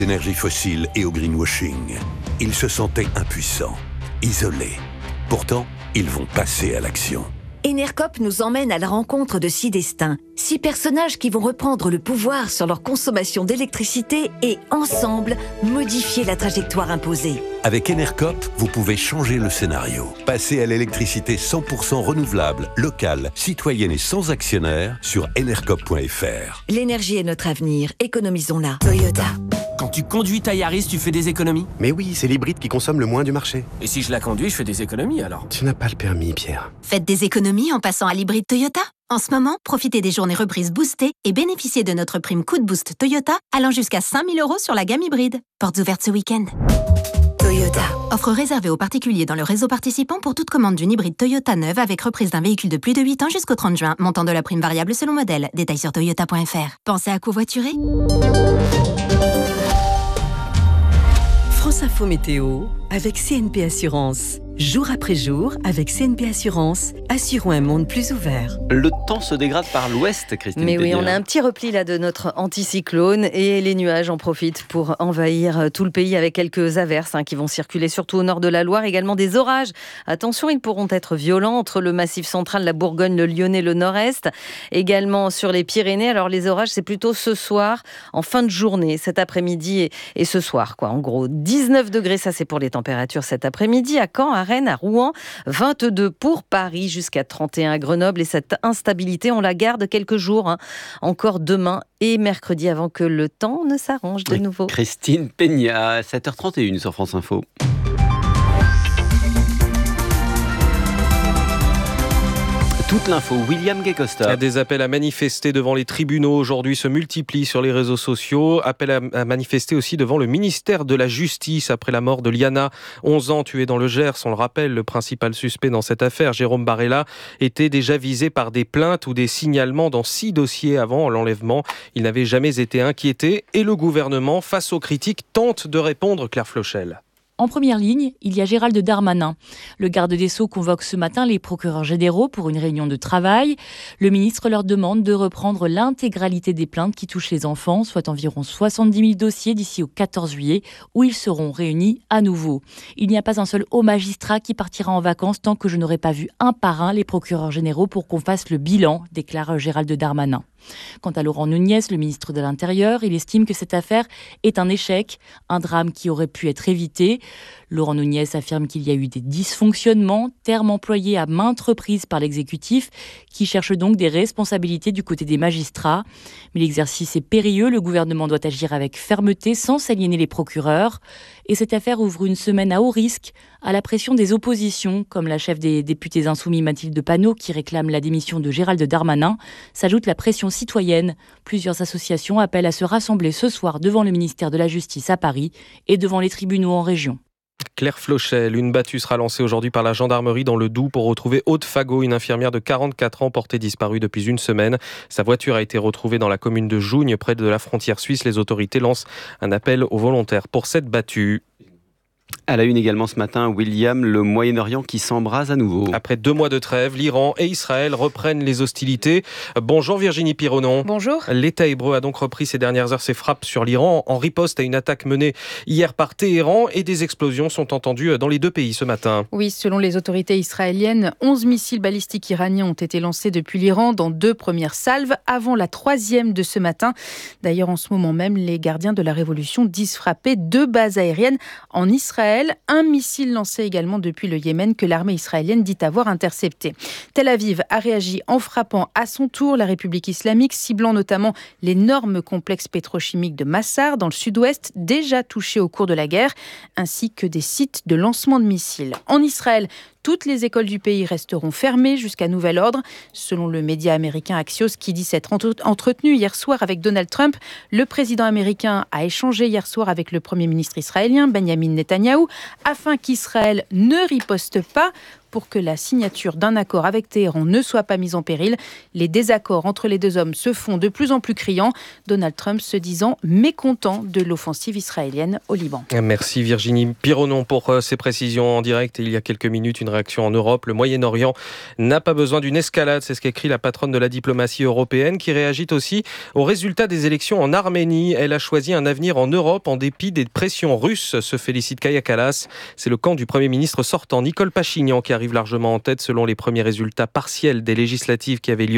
Énergie fossile et au greenwashing. Ils se sentaient impuissants, isolés. Pourtant, ils vont passer à l'action. Enercop nous emmène à la rencontre de 6 destins, 6 personnages qui vont reprendre le pouvoir sur leur consommation d'électricité et, ensemble, modifier la trajectoire imposée. Avec Enercop, vous pouvez changer le scénario. Passer à l'électricité 100% renouvelable, locale, citoyenne et sans actionnaire sur enercop.fr. L'énergie est notre avenir, économisons-la. Toyota. Quand tu conduis ta Yaris, tu fais des économies? Mais oui, c'est l'hybride qui consomme le moins du marché. Et si je la conduis, je fais des économies alors? Tu n'as pas le permis, Pierre. Faites des économies en passant à l'hybride Toyota. En ce moment, profitez des journées reprises boostées et bénéficiez de notre prime Coup de Boost Toyota allant jusqu'à 5 000 € sur la gamme hybride. Portes ouvertes ce week-end. Toyota. Offre réservée aux particuliers dans le réseau participant pour toute commande d'une hybride Toyota neuve avec reprise d'un véhicule de plus de 8 ans jusqu'au 30 juin. Montant de la prime variable selon modèle. Détails sur toyota.fr. Pensez à covoiturer? France Info Météo avec CNP Assurance. Jour après jour, avec CNP Assurance, assurons un monde plus ouvert. Le temps se dégrade par l'ouest, Christine Mais oui, Pénière. on a un petit repli là de notre anticyclone et les nuages en profitent pour envahir tout le pays avec quelques averses qui vont circuler surtout au nord de la Loire, également des orages. Attention, ils pourront être violents entre le Massif central, la Bourgogne, le Lyonnais, le Nord-Est, également sur les Pyrénées. Alors les orages, c'est plutôt ce soir, en fin de journée, cet après-midi et ce soir, quoi. En gros, 19 degrés, ça c'est pour les températures cet après-midi, à Caen, à Rennes, à Rouen, 22 pour Paris, jusqu'à 31 à Grenoble. Et cette instabilité, on la garde quelques jours, encore demain et mercredi, avant que le temps ne s'arrange de nouveau. Christine Peña, 7h31 sur France Info. Toute l'info, William Guécosta. Des appels à manifester devant les tribunaux aujourd'hui se multiplient sur les réseaux sociaux. Appels à manifester aussi devant le ministère de la Justice après la mort de Liana, 11 ans, tuée dans le Gers. On le rappelle, le principal suspect dans cette affaire, Jérôme Barella, était déjà visé par des plaintes ou des signalements dans 6 dossiers avant l'enlèvement. Il n'avait jamais été inquiété et le gouvernement, face aux critiques, tente de répondre. Claire Flochel. En première ligne, il y a Gérald Darmanin. Le garde des Sceaux convoque ce matin les procureurs généraux pour une réunion de travail. Le ministre leur demande de reprendre l'intégralité des plaintes qui touchent les enfants, soit environ 70 000 dossiers d'ici au 14 juillet, où ils seront réunis à nouveau. Il n'y a pas un seul haut magistrat qui partira en vacances tant que je n'aurai pas vu un par un les procureurs généraux pour qu'on fasse le bilan, déclare Gérald Darmanin. Quant à Laurent Nunez, le ministre de l'Intérieur, il estime que cette affaire est un échec, un drame qui aurait pu être évité. Laurent Nunez affirme qu'il y a eu des dysfonctionnements, terme employé à maintes reprises par l'exécutif, qui cherche donc des responsabilités du côté des magistrats. Mais l'exercice est périlleux, le gouvernement doit agir avec fermeté sans s'aliéner les procureurs. Et cette affaire ouvre une semaine à haut risque, à la pression des oppositions, comme la chef des députés insoumis Mathilde Panot, qui réclame la démission de Gérald Darmanin. S'ajoute la pression citoyenne. Plusieurs associations appellent à se rassembler ce soir devant le ministère de la Justice à Paris et devant les tribunaux en région. Claire Flochel, une battue sera lancée aujourd'hui par la gendarmerie dans le Doubs pour retrouver Aude Fagot, une infirmière de 44 ans portée disparue depuis une semaine. Sa voiture a été retrouvée dans la commune de Jougne, près de la frontière suisse. Les autorités lancent un appel aux volontaires pour cette battue. À la une également ce matin, William, le Moyen-Orient qui s'embrase à nouveau. Après 2 mois de trêve, l'Iran et Israël reprennent les hostilités. Bonjour Virginie Pironon. Bonjour. L'État hébreu a donc repris ces dernières heures ses frappes sur l'Iran en riposte à une attaque menée hier par Téhéran et des explosions sont entendues dans les 2 pays ce matin. Oui, selon les autorités israéliennes, 11 missiles balistiques iraniens ont été lancés depuis l'Iran dans 2 premières salves avant la 3e de ce matin. D'ailleurs, en ce moment même, les gardiens de la révolution disent frapper 2 bases aériennes en Israël. Un missile lancé également depuis le Yémen que l'armée israélienne dit avoir intercepté. Tel Aviv a réagi en frappant à son tour la République islamique, ciblant notamment l'énorme complexe pétrochimique de Massar dans le sud-ouest, déjà touché au cours de la guerre, ainsi que des sites de lancement de missiles. En Israël, toutes les écoles du pays resteront fermées jusqu'à nouvel ordre. Selon le média américain Axios, qui dit s'être entretenu hier soir avec Donald Trump, le président américain a échangé hier soir avec le Premier ministre israélien, Benjamin Netanyahou, afin qu'Israël ne riposte pas pour que la signature d'un accord avec Téhéran ne soit pas mise en péril. Les désaccords entre les deux hommes se font de plus en plus criants. Donald Trump se disant mécontent de l'offensive israélienne au Liban. Merci Virginie Pironon pour ces précisions en direct. Et il y a quelques minutes, une réaction en Europe. Le Moyen-Orient n'a pas besoin d'une escalade, c'est ce qu'écrit la patronne de la diplomatie européenne, qui réagit aussi aux résultats des élections en Arménie. Elle a choisi un avenir en Europe en dépit des pressions russes, se félicite Kaja Kallas. C'est le camp du Premier ministre sortant Nicole Pachinian qui arrive largement en tête selon les premiers résultats partiels des législatives qui avaient lieu